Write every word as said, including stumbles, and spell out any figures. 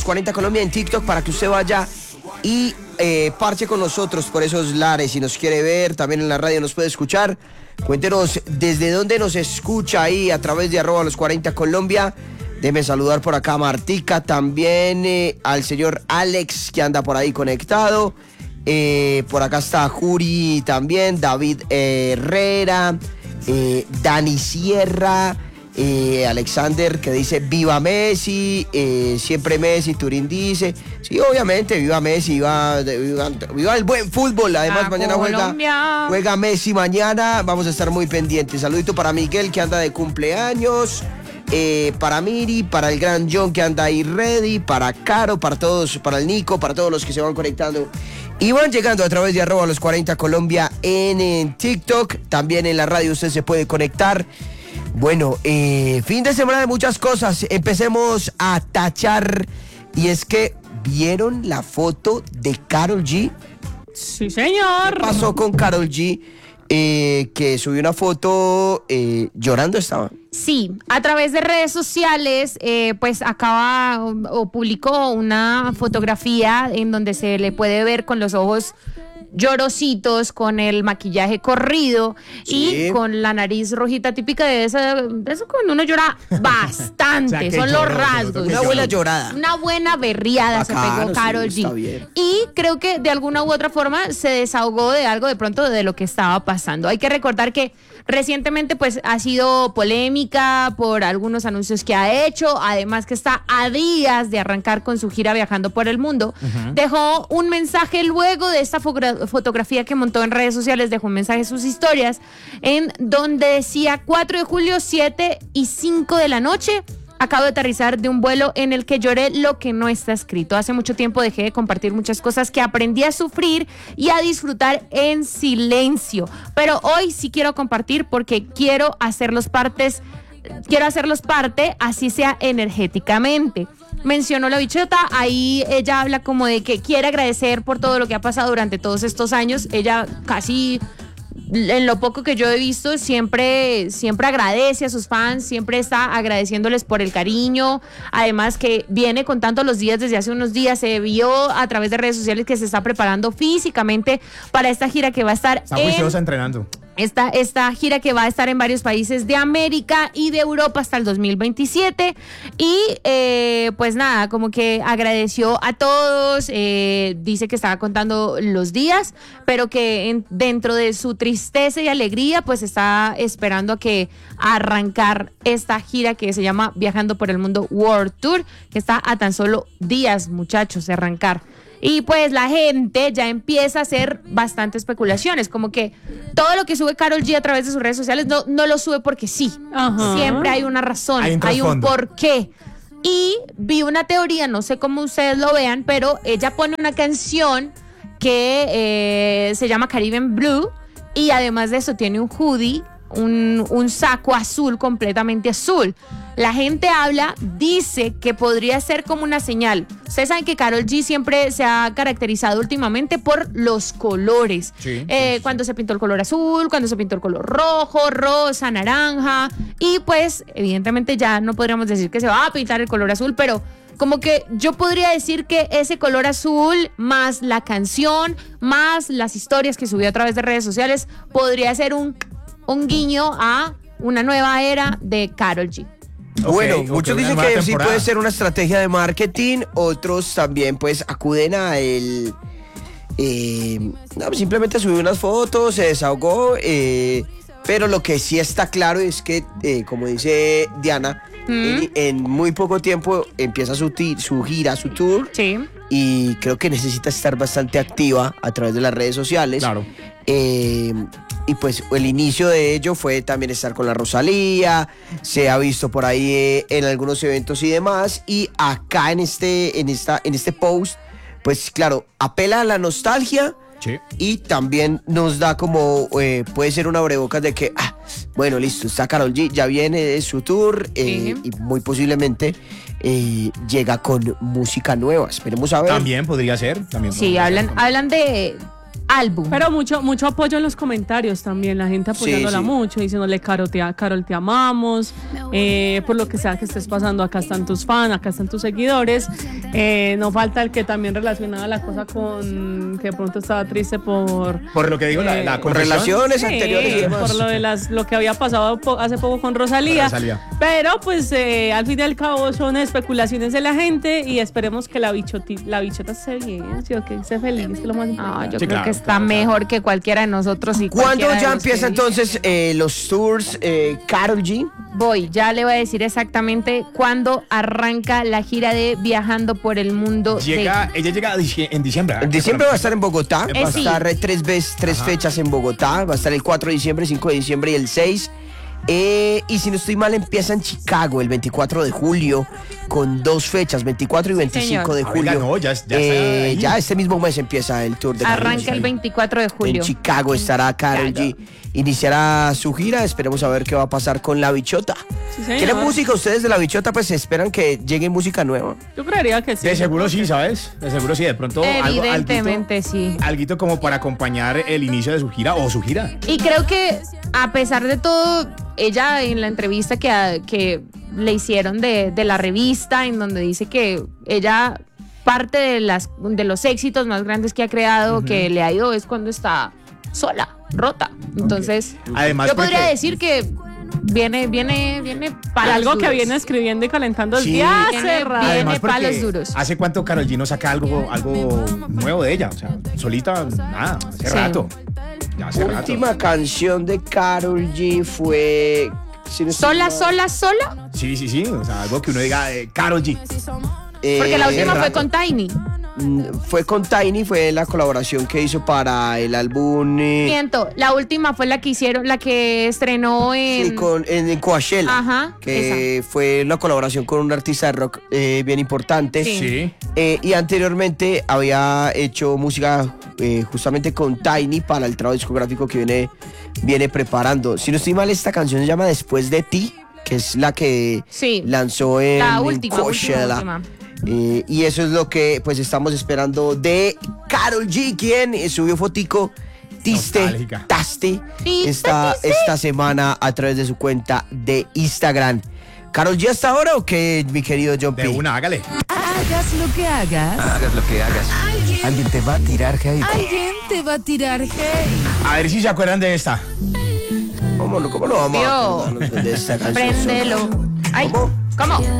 cuarenta Colombia en TikTok para que usted vaya y eh, parche con nosotros por esos lares. Si nos quiere ver, también en la radio nos puede escuchar. Cuéntenos desde dónde nos escucha ahí a través de arroba los cuarenta Colombia. Déjeme saludar por acá a Martica, también eh, al señor Alex que anda por ahí conectado. Eh, por acá está Juri también, David eh, Herrera, eh, Dani Sierra, eh, Alexander que dice viva Messi, eh, siempre Messi. Turín dice, sí, obviamente, viva Messi, viva, viva, viva el buen fútbol. Además, a mañana juega, juega Messi mañana, vamos a estar muy pendientes. Saludito para Miguel que anda de cumpleaños. Eh, para Miri, para el gran John que anda ahí ready, para Caro, para todos, para el Nico, para todos los que se van conectando y van llegando a través de arroba los cuarenta Colombia en, en TikTok. También en la radio usted se puede conectar. Bueno, eh, fin de semana de muchas cosas. Empecemos a tachar. Y es que, ¿vieron la foto de Karol G? Sí, señor. ¿Qué pasó con Karol G? Eh, que subió una foto eh, llorando estaba. Sí, a través de redes sociales, eh, pues acaba o, o publicó una fotografía en donde se le puede ver con los ojos llorositos, con el maquillaje corrido, sí, y con la nariz rojita típica de, esa, de eso cuando uno llora bastante. O sea, son lloró, los rasgos. Una buena llorada. Una buena berriada. Bacano, se pegó Karol sí, G. Y creo que de alguna u otra forma se desahogó de algo de pronto de lo que estaba pasando. Hay que recordar que recientemente pues ha sido polémica por algunos anuncios que ha hecho, además que está a días de arrancar con su gira viajando por el mundo. Uh-huh. Dejó un mensaje luego de esta fogra- fotografía que montó en redes sociales, dejó un mensaje en sus historias en donde decía cuatro de julio, siete y cinco de la noche. Acabo de aterrizar de un vuelo en el que lloré lo que no está escrito. Hace mucho tiempo dejé de compartir muchas cosas que aprendí a sufrir y a disfrutar en silencio. Pero hoy sí quiero compartir porque quiero hacerlos partes, quiero hacerlos parte, así sea energéticamente. Mencionó la bichota, ahí ella habla como de que quiere agradecer por todo lo que ha pasado durante todos estos años. Ella casi... en lo poco que yo he visto, siempre, siempre agradece a sus fans, siempre está agradeciéndoles por el cariño. Además que viene contando los días desde hace unos días, se vio a través de redes sociales que se está preparando físicamente para esta gira que va a estar está juiciosa entrenando. Esta, esta gira que va a estar en varios países de América y de Europa hasta el dos mil veintisiete. Y eh, pues nada, como que agradeció a todos, eh, dice que estaba contando los días, pero que en, dentro de su tristeza y alegría pues está esperando a que arrancar esta gira que se llama Viajando por el Mundo World Tour, que está a tan solo días, muchachos, de arrancar. Y pues la gente ya empieza a hacer bastante especulaciones, como que todo lo que sube Karol G a través de sus redes sociales no, no lo sube porque sí. Ajá. Siempre hay una razón, hay un, hay un porqué. Y vi una teoría, no sé cómo ustedes lo vean, pero ella pone una canción que eh, se llama Caribbean Blue y además de eso tiene un hoodie, un, un saco azul, completamente azul. La gente habla, dice que podría ser como una señal. Ustedes saben que Karol G siempre se ha caracterizado últimamente por los colores. Sí, eh, sí. Cuando se pintó el color azul, cuando se pintó el color rojo, rosa, naranja. Y pues, evidentemente ya no podríamos decir que se va a pintar el color azul, pero como que yo podría decir que ese color azul, más la canción, más las historias que subió a través de redes sociales, podría ser un, un guiño a una nueva era de Karol G. Okay, bueno, okay, muchos dicen que temporada. Sí puede ser una estrategia de marketing, otros también pues acuden a el eh, no, simplemente subió unas fotos, se desahogó, eh, pero lo que sí está claro es que eh, como dice Diana, ¿Mm? en, en muy poco tiempo empieza su, ti, su gira, su tour, sí. Y creo que necesita estar bastante activa a través de las redes sociales. Claro. Eh, y pues el inicio de ello fue también estar con la Rosalía, se ha visto por ahí eh, en algunos eventos y demás, y acá en este, en esta, en este post, pues claro, apela a la nostalgia. Sí. Y también nos da como, eh, puede ser un abrebocas de que, ah, bueno, listo, está Karol G, ya viene su tour, eh, uh-huh. y muy posiblemente eh, llega con música nueva, esperemos a ver. También podría ser. También sí, podría hablan, ser. hablan de... álbum. Pero mucho mucho apoyo en los comentarios también, la gente apoyándola Sí, sí. mucho, diciéndole, Carol te, Carol, te amamos, eh, por lo que sea que estés pasando, acá están tus fans, acá están tus seguidores. Eh, no falta el que también relacionaba la cosa con que de pronto estaba triste por... Por lo que digo, la, la Eh, Con confesión. relaciones Sí, anteriores y demás. por lo de las lo que había pasado po- hace poco con Rosalía. Rosalía. Pero pues eh, al fin y al cabo son especulaciones de la gente y esperemos que la bichoti, la bichota esté bien, ¿sí? O que esté feliz, que es lo más No, importante. yo Sí, creo claro, que está claro, claro. mejor que cualquiera de nosotros. Y ¿Cuándo cualquiera de ya los que empieza dice. entonces eh, los tours eh, Karol G? Voy, ya le voy a decir exactamente cuándo arranca la gira de Viajando por el Mundo. Llega, de... ella llega a dici- en diciembre. ¿verdad? En diciembre va a estar en Bogotá, Eh, va a sí. estar eh, tres veces, tres fechas en Bogotá, va a estar el cuatro de diciembre, cinco de diciembre y el seis. Eh, y si no estoy mal, empieza en Chicago el veinticuatro de julio con dos fechas, veinticuatro y veinticinco señor. de Ah, julio. venga, no, ya- ya está Eh, ahí. ya este mismo mes empieza el tour de Karol G. Arranca el veinticuatro de julio. En Chicago estará Karol G. Iniciará su gira. Esperemos a ver qué va a pasar con La Bichota. Sí, señor. ¿Quieren música ustedes de La Bichota? Pues esperan que llegue música nueva. Yo creería que sí. De seguro sí, ¿sabes? De seguro sí. De pronto algo, Evidentemente, alguito, sí. alguito como para acompañar el inicio de su gira o su gira. Y creo que a pesar de todo, ella en la entrevista que, que le hicieron de, de la revista, en donde dice que ella parte de, las, de los éxitos más grandes que ha creado, que le ha ido, es cuando está sola, rota. Entonces, Además, yo podría porque- decir que viene, viene, viene palos Algo que duros. viene escribiendo y calentando Sí. desde hace Viene rato. bien. Además, porque palos duros. ¿hace cuánto Karol G no saca algo, algo nuevo de ella? O sea, solita, nada, hace Sí. rato. Ya hace La rato. última canción de Karol G fue... si no estoy Sola, mal, sola, sola. Sí, sí, sí. O sea, algo que uno diga, eh, Karol G. eh, Porque la última rato. fue con Tiny. mm, Fue con Tiny, fue la colaboración que hizo para el álbum... eh, Miento, la última fue la que hicieron, la que estrenó en. sí, con, en, en Coachella. Ajá, Que fue una colaboración con un artista de rock eh, bien importante. Sí. Sí. Eh, y anteriormente había hecho música eh, justamente con Tiny para el trabajo discográfico que viene, viene preparando. Si no estoy mal, esta canción se llama Después de ti, que es la que Sí. lanzó en, La en última, Coachella. última, última. Eh, y eso es lo que pues estamos esperando de Karol G, quien eh, subió fotico Tiste, Nostálgica. Taste Tiste, esta, tiste. esta semana a través de su cuenta de Instagram. ¿Karol G hasta ahora o qué, mi querido John De P? una, hágale. Hagas lo que hagas, Hagas lo que hagas. Alguien te va a tirar hate. alguien te va a tirar hate. A ver si se acuerdan de esta. ¿Cómo no, cómo no vamos a Dios. acordarnos de esta canción? Préndelo. Ay, ¿Cómo? ¿cómo?